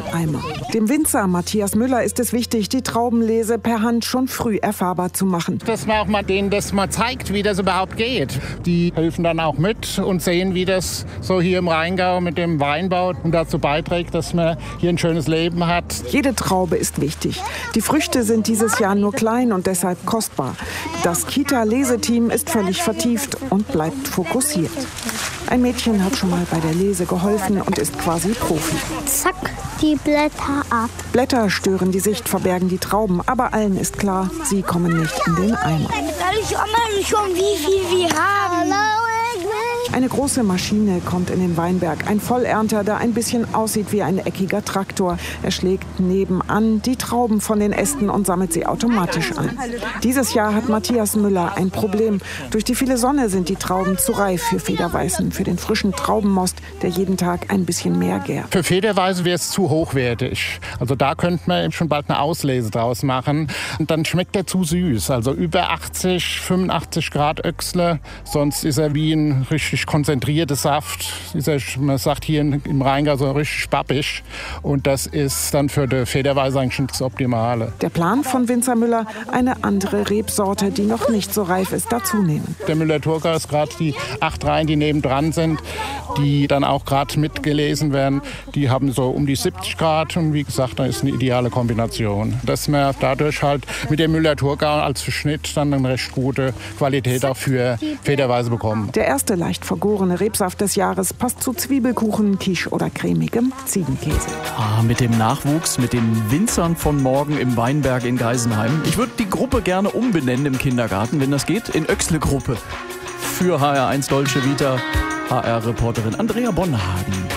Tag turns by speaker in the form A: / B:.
A: Eimer. Dem Winzer Matthias Müller ist es wichtig, die Traubenlese per Hand schon früh erfahrbar zu machen.
B: Dass man auch mal denen das mal zeigt, wie das überhaupt geht. Die helfen dann auch mit und sehen, wie das so hier im Rheingau mit dem Weinbau und dazu beiträgt, dass man hier ein schönes Leben hat.
A: Jede Traube ist wichtig. Die Früchte sind dieses Jahr nur klein und deshalb kostbar. Das Kita-Leseteam ist völlig vertieft und bleibt fokussiert. Ein Mädchen hat schon mal bei der Lese geholfen und ist quasi Profi.
C: Zack, die Blätter ab.
A: Blätter stören die Sicht, verbergen die Trauben, aber allen ist klar, sie kommen nicht in den Eimer.
C: Ich weiß schon, wie viel wir haben.
A: Eine große Maschine kommt in den Weinberg. Ein Vollernter, der ein bisschen aussieht wie ein eckiger Traktor. Er schlägt nebenan die Trauben von den Ästen und sammelt sie automatisch ein. Dieses Jahr hat Matthias Müller ein Problem. Durch die viele Sonne sind die Trauben zu reif für Federweißen, für den frischen Traubenmost, der jeden Tag ein bisschen mehr gärt.
B: Für Federweiße wäre es zu hochwertig. Also da könnte man schon bald eine Auslese draus machen. Und dann schmeckt er zu süß. Also über 80, 85 Grad Öchsle. Sonst ist er wie ein richtig konzentrierter Saft. Man sagt hier im Rheingau so richtig pappig. Und das ist dann für die Federweiße eigentlich das Optimale.
A: Der Plan von Winzer Müller, eine andere Rebsorte, die noch nicht so reif ist, dazunehmen.
B: Der Müller-Thurgau ist gerade die 8 Reihen, die nebendran sind, die dann auch gerade mitgelesen werden. Die haben so um die 70 Grad und wie gesagt, da ist eine ideale Kombination. Dass man dadurch halt mit dem Müller-Thurgau als Verschnitt dann eine recht gute Qualität auch für Federweiße bekommen.
A: Der erste leicht vergorene Rebsaft des Jahres passt zu Zwiebelkuchen, Quiche oder cremigem Ziegenkäse.
D: Mit dem Nachwuchs, mit den Winzern von morgen im Weinberg in Geisenheim. Ich würde die Gruppe gerne umbenennen im Kindergarten, wenn das geht, in Oechsle-Gruppe. Für HR1 Dolce Vita, HR-Reporterin Andrea Bonhagen.